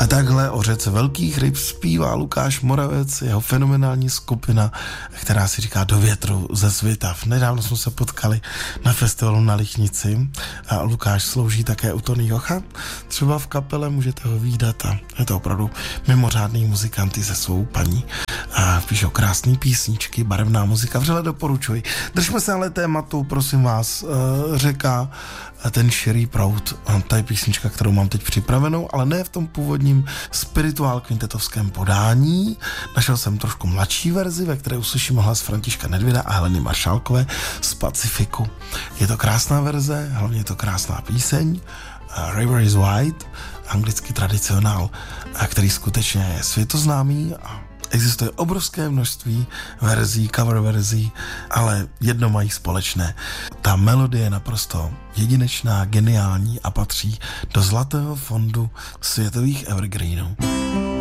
A takhle o řece velkých ryb zpívá Lukáš Moravec, jeho fenomenální skupina, která si říká Do větru ze Svitav. Nedávno jsme se potkali na festivalu na Lichnici a Lukáš slouží také u Tony Jocha. Třeba v kapele můžete ho vídat a je to opravdu mimořádný muzikanty se svou paní. A píšou krásné písničky, barevná muzika, vřele doporučuji. Držme se ale tématu, prosím vás, řeka, ten širý proud. To je písnička, kterou mám teď připravenou, ale ne v tom původním spirituál kvintetovském podání. Našel jsem trošku mladší verzi, ve které uslyšíme hlas Františka Nedvěda a Heleny Maršálkové z Pacifiku. Je to krásná verze, hlavně je to krásná píseň. River is White, anglický tradicionál, který skutečně je světoznámý a existuje obrovské množství verzí, cover verzí, ale jedno mají společné. Ta melodie je naprosto jedinečná, geniální a patří do zlatého fondu světových evergreenů.